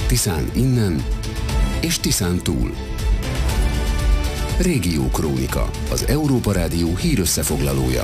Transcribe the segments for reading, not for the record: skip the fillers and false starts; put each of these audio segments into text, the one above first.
Tiszán innen és Tiszán túl. Régiókrónika, az Európa Rádió hírösszefoglalója.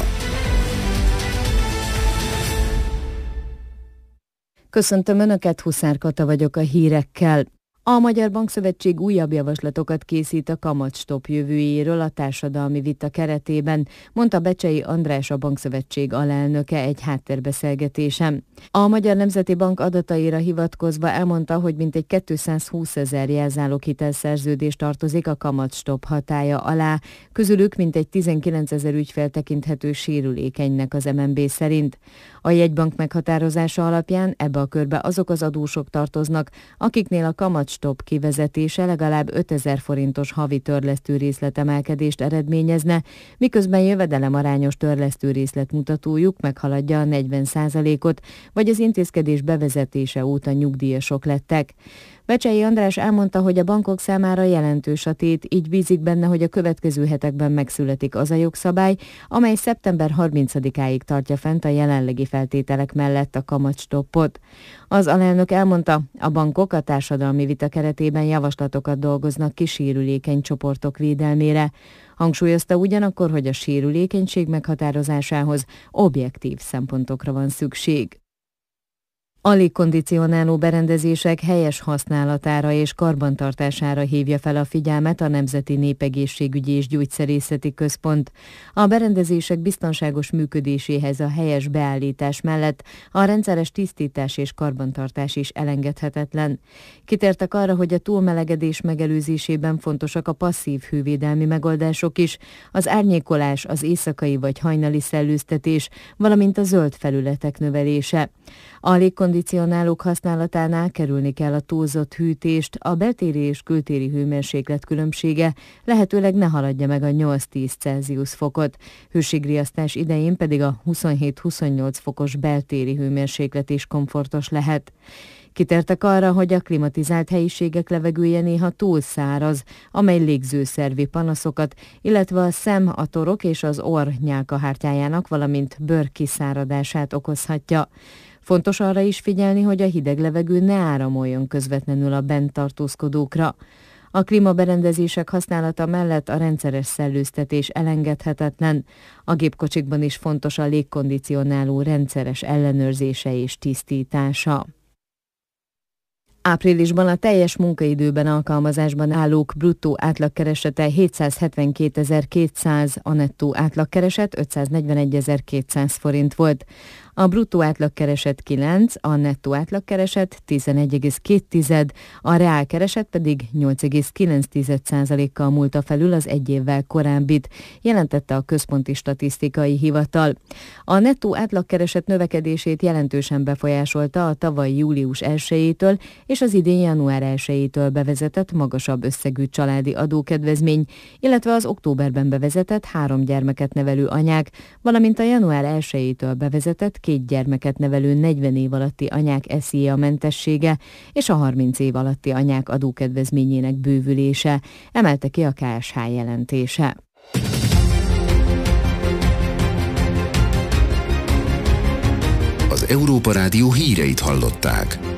Köszöntöm Önöket, Huszár Kata vagyok a hírekkel. A Magyar Bankszövetség újabb javaslatokat készít a kamatstopp jövőjéről a társadalmi vita keretében, mondta Becsei András, a Bankszövetség alelnöke egy háttérbeszélgetésen. A Magyar Nemzeti Bank adataira hivatkozva elmondta, hogy mintegy 220 000 jelzáloghitelszerződés tartozik a kamatstopp hatálya alá, közülük mintegy 19 000 ügyfél tekinthető sérülékenynek az MNB szerint. A jegybank meghatározása alapján ebbe a körbe azok az adósok tartoznak, akiknél a kamatstopp kivezetése legalább 5000 forintos havi törlesztő részletemelkedést eredményezne, miközben jövedelemarányos törlesztő részletmutatójuk meghaladja a 40%-ot, vagy az intézkedés bevezetése óta nyugdíjasok lettek. Becsei András elmondta, hogy a bankok számára jelentős a tét, így bízik benne, hogy a következő hetekben megszületik az a jogszabály, amely szeptember 30-áig tartja fent a jelenlegi feltételek mellett a kamatstoppot. Az alelnök elmondta, a bankok a társadalmi vita keretében javaslatokat dolgoznak ki sérülékeny csoportok védelmére. Hangsúlyozta ugyanakkor, hogy a sérülékenység meghatározásához objektív szempontokra van szükség. A légkondicionáló berendezések helyes használatára és karbantartására hívja fel a figyelmet a Nemzeti Népegészségügyi és Gyógyszerészeti Központ. A berendezések biztonságos működéséhez a helyes beállítás mellett a rendszeres tisztítás és karbantartás is elengedhetetlen. Kitértek arra, hogy a túlmelegedés megelőzésében fontosak a passzív hővédelmi megoldások is, az árnyékolás, az éjszakai vagy hajnali szellőztetés, valamint a zöld felületek növelése. A légkondicionálók használatánál kerülni kell a túlzott hűtést, a beltéri és kültéri hőmérséklet különbsége lehetőleg ne haladja meg a 8-10 Celsius fokot, hőségriasztás idején pedig a 27-28 fokos beltéri hőmérséklet is komfortos lehet. Kitértek arra, hogy a klimatizált helyiségek levegője néha túl száraz, amely légzőszervi panaszokat, illetve a szem, a torok és az orr nyálkahártyájának, valamint bőr kiszáradását okozhatja. Fontos arra is figyelni, hogy a hideg levegő ne áramoljon közvetlenül a bent tartózkodókra. A klímaberendezések használata mellett a rendszeres szellőztetés elengedhetetlen. A gépkocsikban is fontos a légkondicionáló rendszeres ellenőrzése és tisztítása. Áprilisban a teljes munkaidőben alkalmazásban állók bruttó átlagkeresete 772.200, a nettó átlagkereset 541.200 forint volt. A bruttó átlagkereset 9, a nettó átlagkereset 11,2, a reálkereset pedig 8,9%-kal múlta felül az egy évvel korábbit, jelentette a Központi Statisztikai Hivatal. A nettó átlagkereset növekedését jelentősen befolyásolta a tavaly július 1-től és az idén január 1-től bevezetett magasabb összegű családi adókedvezmény, illetve az októberben bevezetett 3 gyermeket nevelő anyák, valamint a január 1-től bevezetett 2 gyermeket nevelő 40 év alatti anyák SZIA mentessége és a 30 év alatti anyák adókedvezményének bővülése, emelte ki a KSH jelentése. Az Európa Rádió híreit hallották.